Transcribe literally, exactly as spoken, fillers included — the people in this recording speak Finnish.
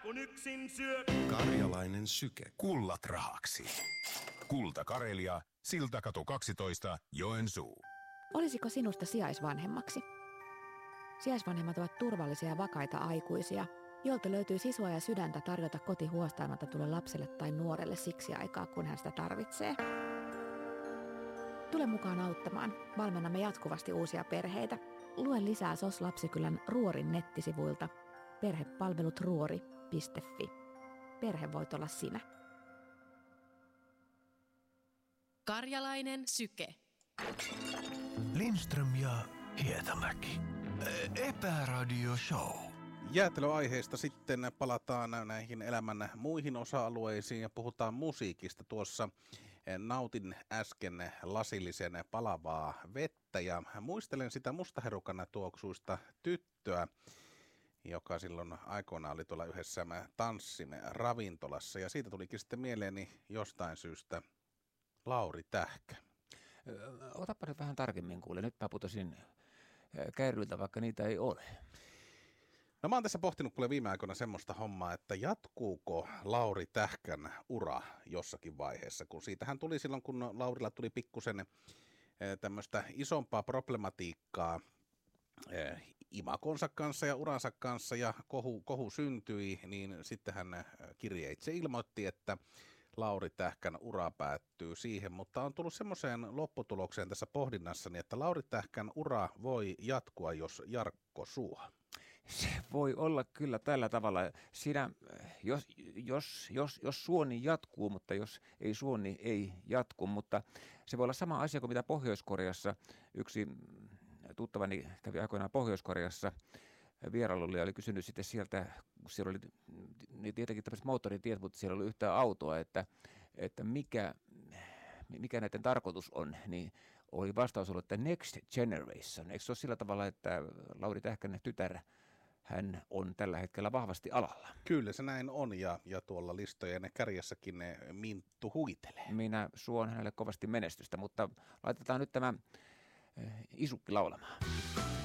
kun yksin syö. Karjalainen syke. Kullat rahaksi. Kulta Karelia, Siltakatu kaksitoista, Joensuu. Olisiko sinusta sijaisvanhemmaksi? Sijaisvanhemmat ovat turvallisia ja vakaita aikuisia, joilta löytyy sisua ja sydäntä tarjota koti huostaanotetulle lapselle tai nuorelle siksi aikaa, kun hän sitä tarvitsee. Tule mukaan auttamaan. Valmennamme jatkuvasti uusia perheitä. Lue lisää S O S-lapsikylän Ruorin nettisivuilta perhepalvelutruori piste fi. Perhe voit olla sinä. Karjalainen syke. Lindström ja Hietamäki. Epäradio Show. Jäätelöaiheesta sitten palataan näihin elämän muihin osa-alueisiin ja puhutaan musiikista. Tuossa nautin äsken lasillisen palavaa vettä ja muistelen sitä mustaherukan tuoksuista tyttöä, joka silloin aikoinaan oli tuolla yhdessä tanssimme ravintolassa. Ja siitä tulikin sitten mieleeni jostain syystä Lauri Tähkä. Otapa nyt vähän tarkemmin kuule. Nyt mä putosin kärryiltä, vaikka niitä ei ole. No mä oon tässä pohtinut kuule viime aikoina semmoista hommaa, että jatkuuko Lauri Tähkän ura jossakin vaiheessa, kun siitähän tuli silloin, kun Laurilla tuli pikkusen tämmöistä isompaa problematiikkaa imakonsa kanssa ja uransa kanssa ja kohu, kohu syntyi, niin sitten hän kirjeitse ilmoitti, että Lauri Tähkän ura päättyy siihen, mutta on tullut semmoiseen lopputulokseen tässä pohdinnassani, että Lauri Tähkän ura voi jatkua, jos Jarkko suo. Se voi olla kyllä tällä tavalla. Siinä, jos, jos, jos, jos suo, niin jatkuu, mutta jos ei suo, niin ei jatku. Mutta se voi olla sama asia kuin mitä Pohjois-Koreassa. Yksi tuttavani kävi aikoinaan Pohjois-Koreassa vierailulla ja oli kysynyt sitten sieltä, kun siellä oli niin tietenkin tämmöiset moottoritiet, mutta siellä oli yhtään autoa, että, että mikä, mikä näiden tarkoitus on, niin oli vastaus ollut, että next generation. Eikö se ole sillä tavalla, että Lauri Tähkän tytär, hän on tällä hetkellä vahvasti alalla? Kyllä se näin on, ja, ja tuolla listojen kärjessäkin ne Minttu huitelee. Minä suon hänelle kovasti menestystä, mutta laitetaan nyt tämä isukki laulamaan.